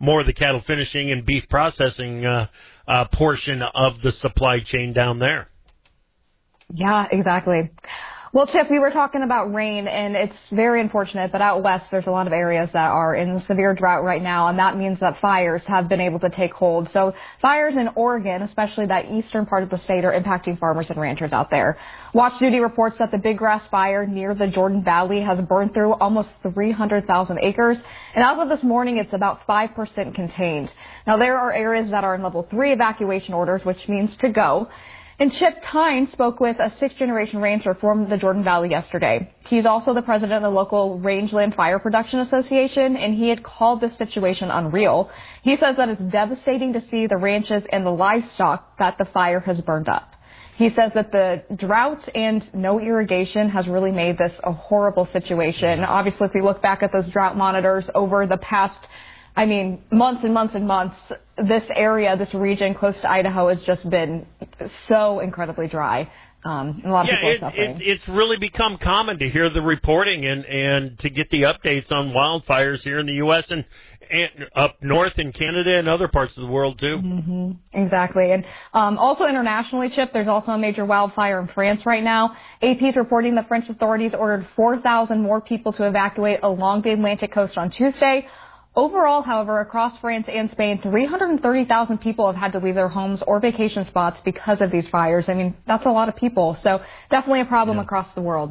more of the cattle finishing and beef processing portion of the supply chain down there. Yeah, exactly. Well, Chip, we were talking about rain, and it's very unfortunate, but out west there's a lot of areas that are in severe drought right now, and that means that fires have been able to take hold. So fires in Oregon, especially that eastern part of the state, are impacting farmers and ranchers out there. Watch Duty reports that the Big Grass Fire near the Jordan Valley has burned through almost 300,000 acres, and as of this morning, it's about 5% contained. Now, there are areas that are in level 3 evacuation orders, which means to go. And Chip Tyne spoke with a sixth-generation rancher from the Jordan Valley yesterday. He's also the president of the local Rangeland Fire Production Association, and he had called this situation unreal. He says that it's devastating to see the ranches and the livestock that the fire has burned up. He says that the drought and no irrigation has really made this a horrible situation. Obviously, if we look back at those drought monitors over the past months and months and months, this area, this region close to Idaho has just been so incredibly dry. And a lot of people are suffering. It's really become common to hear the reporting and to get the updates on wildfires here in the U.S. and up north in Canada and other parts of the world, too. Mm-hmm. Exactly. And also internationally, Chip, there's also a major wildfire in France right now. AP is reporting the French authorities ordered 4,000 more people to evacuate along the Atlantic coast on Tuesday. Overall, however, across France and Spain, 330,000 people have had to leave their homes or vacation spots because of these fires. I mean, that's a lot of people. So definitely a problem across the world.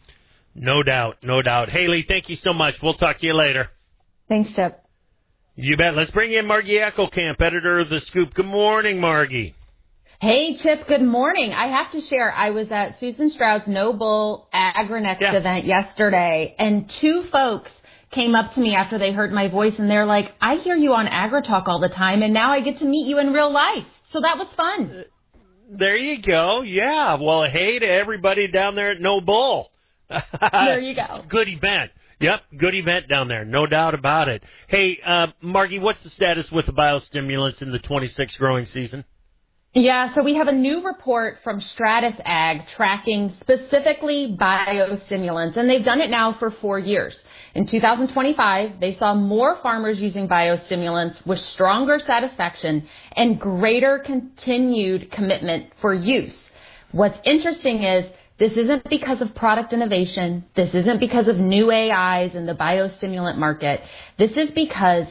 No doubt, no doubt. Haley, thank you so much. We'll talk to you later. Thanks, Chip. You bet. Let's bring in Margie Eckelkamp, editor of The Scoop. Good morning, Margie. Hey, Chip, good morning. I have to share, I was at Susan Stroud's No Bull AgriNext event yesterday, and two folks came up to me after they heard my voice, and they're like, I hear you on AgriTalk all the time, and now I get to meet you in real life. So that was fun. There you go. Yeah. Well, hey to everybody down there at No Bull. There you go. Good event. Yep, good event down there. No doubt about it. Hey, Margie, what's the status with the biostimulants in the 26 growing season? Yeah, so we have a new report from Stratus Ag tracking specifically biostimulants, and they've done it now for 4 years. In 2025, they saw more farmers using biostimulants with stronger satisfaction and greater continued commitment for use. What's interesting is this isn't because of product innovation. This isn't because of new AIs in the biostimulant market. This is because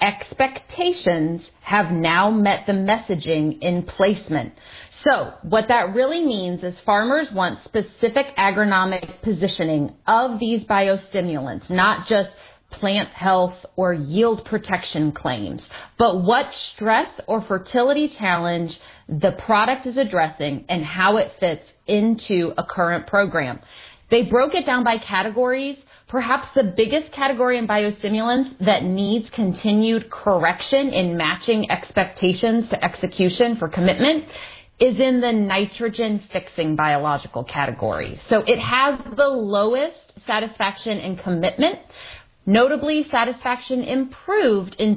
expectations have now met the messaging in placement. So what that really means is farmers want specific agronomic positioning of these biostimulants, not just plant health or yield protection claims, but what stress or fertility challenge the product is addressing and how it fits into a current program. They broke it down by categories. Perhaps the biggest category in biostimulants that needs continued correction in matching expectations to execution for commitment is in the nitrogen-fixing biological category. So it has the lowest satisfaction and commitment. Notably, satisfaction improved in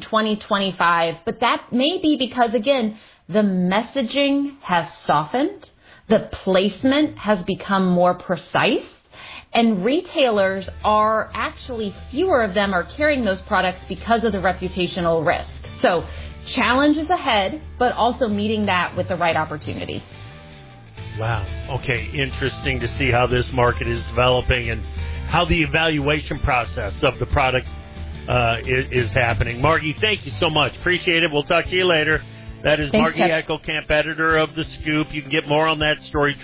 2025, but that may be because, again, the messaging has softened, the placement has become more precise, and retailers are actually, fewer of them are carrying those products because of the reputational risk. So challenges ahead, but also meeting that with the right opportunity. Wow. Okay. Interesting to see how this market is developing and how the evaluation process of the products is happening. Margie, thank you so much. Appreciate it. We'll talk to you later. That is Margie Eckelkamp, editor of The Scoop. You can get more on that story,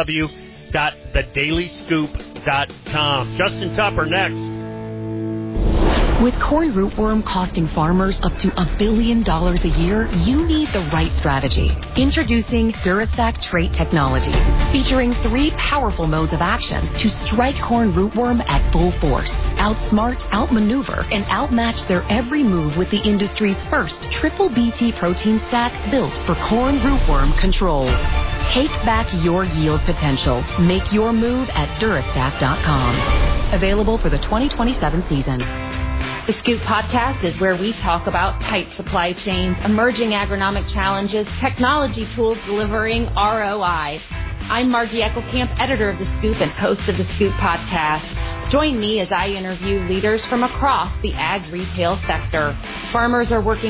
www.thedailyscoop.com. Justin Tupper next. With corn rootworm costing farmers up to $1 billion a year, you need the right strategy. Introducing Durastack trait technology, featuring 3 powerful modes of action to strike corn rootworm at full force, outsmart, outmaneuver, and outmatch their every move with the industry's first triple BT protein stack built for corn rootworm control. Take back your yield potential. Make your move at Durastack.com. Available for the 2027 season. The Scoop Podcast is where we talk about tight supply chains, emerging agronomic challenges, technology tools delivering ROI. I'm Margie Eckelkamp, editor of The Scoop and host of The Scoop Podcast. Join me as I interview leaders from across the ag retail sector. Farmers are working